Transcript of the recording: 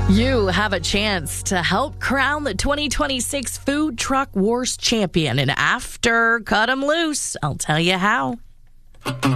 You have a chance to help crown the 2026 Food Truck Wars champion. And after Cut 'em Loose, I'll tell you how.